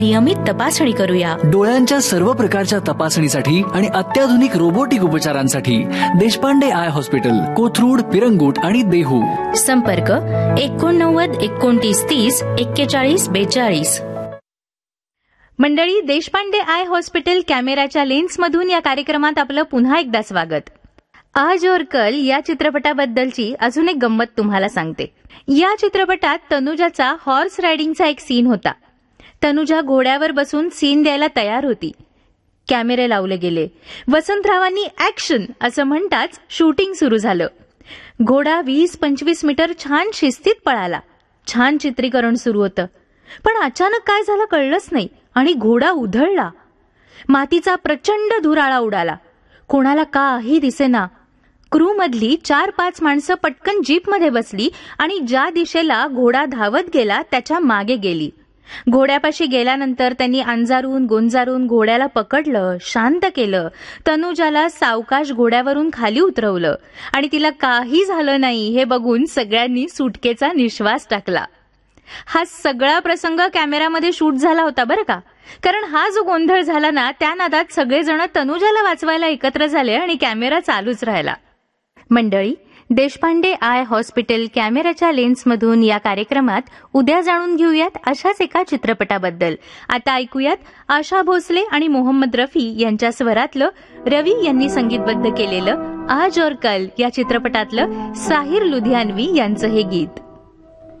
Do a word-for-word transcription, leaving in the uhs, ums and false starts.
नियमित तपासणी करूया. डोळ्यांच्या सर्व प्रकारच्या तपासणीसाठी आणि अत्याधुनिक रोबोटिक उपचारांसाठी देशपांडे आय हॉस्पिटल, कोथरूड, पिरंगुट आणि देहू. संपर्क एकोणनव्वद एकोणतीस तीस एक्केचाळीस बेचाळीस. मंडळी, देशपांडे आय हॉस्पिटल कॅमेराच्या लेन्समधून या कार्यक्रमात आपलं पुन्हा एकदा स्वागत. आज और कल या चित्रपटाबद्दलची अजून एक गंमत तुम्हाला सांगते. या चित्रपटात तनुजाचा हॉर्स रायडिंगचा एक सीन होता. तनुजा घोड्यावर बसून सीन द्यायला तयार होती. कॅमेरे लावले गेले. वसंतरावांनी ऍक्शन असं म्हणताच शूटिंग सुरू झालं. घोडा वीस पंचवीस मीटर छान शिस्तीत पळाला. छान चित्रीकरण सुरू होतं. पण अचानक काय झालं कळलंच नाही आणि घोडा उधळला. मातीचा प्रचंड धुराळा उडाला. कोणाला काही दिसेना. क्रू मधली चार पाच माणसं पटकन जीपमध्ये बसली आणि ज्या दिशेला घोडा धावत गेला त्याच्या मागे गेली. घोड्यापाशी गेल्यानंतर त्यांनी अंजारून गोंजारून घोड्याला पकडलं, शांत केलं. तनुजाला सावकाश घोड्यावरून खाली उतरवलं आणि तिला काही झालं नाही हे बघून सगळ्यांनी सुटकेचा निश्वास टाकला. हा सगळा प्रसंग कॅमेरामध्ये शूट झाला होता बरं का. कारण हा जो गोंधळ झाला ना त्या नादात सगळेजण तनुजाला वाचवायला एकत्र झाले आणि कॅमेरा चालूच राहिला. मंडळी, देशपांडे आय हॉस्पिटल कॅमेराच्या लेन्समधून या कार्यक्रमात उद्या जाणून घेऊयात अशाच एका चित्रपटाबद्दल. आता ऐकूयात आशा भोसले आणि मोहम्मद रफी यांच्या स्वरातलं, रवी यांनी संगीतबद्ध केलेलं आज और कल या चित्रपटातलं साहिर लुधियानवी यांचं हे गीत.